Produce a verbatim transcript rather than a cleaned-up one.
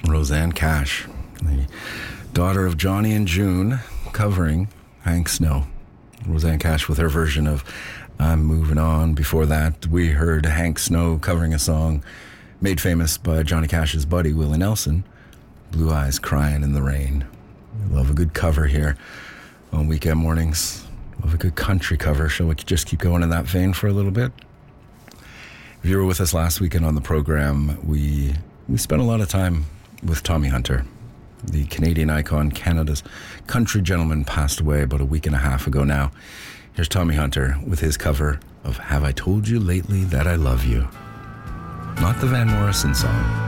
Rosanne Cash, the daughter of Johnny and June, covering Hank Snow. Rosanne Cash with her version of I'm Moving On. Before that, we heard Hank Snow covering a song made famous by Johnny Cash's buddy, Willie Nelson, Blue Eyes Crying in the Rain. I love a good cover here on weekend mornings. Love a good country cover. Shall we just keep going in that vein for a little bit? If you were with us last weekend on the program, we we spent a lot of time with Tommy Hunter. The Canadian icon, Canada's country gentleman, passed away about a week and a half ago now. Here's Tommy Hunter with his cover of Have I Told You Lately That I Love You? Not the Van Morrison song.